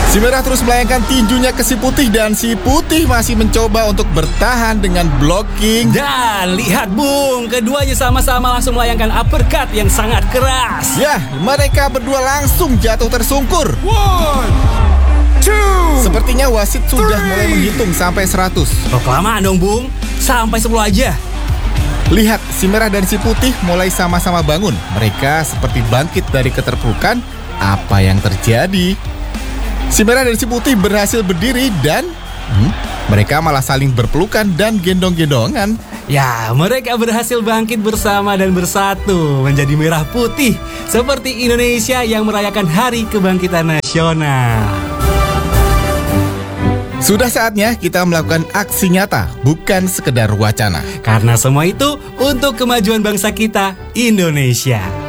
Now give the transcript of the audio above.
Si merah terus melayangkan tinjunya ke si putih dan si putih masih mencoba untuk bertahan dengan blocking. Dan lihat Bung, keduanya sama-sama langsung melayangkan uppercut yang sangat keras. Ya, mereka berdua langsung jatuh tersungkur. 1, 2, Sepertinya wasit sudah mulai menghitung sampai 100. Oh, kelamaan dong Bung, sampai 10 aja. Lihat, si merah dan si putih mulai sama-sama bangun. Mereka seperti bangkit dari keterpurukan. Apa yang terjadi? Si merah dan si putih berhasil berdiri dan mereka malah saling berpelukan dan gendong-gendongan. Ya, mereka berhasil bangkit bersama dan bersatu menjadi merah putih seperti Indonesia yang merayakan Hari Kebangkitan Nasional. Sudah saatnya kita melakukan aksi nyata, bukan sekedar wacana. Karena semua itu untuk kemajuan bangsa kita, Indonesia.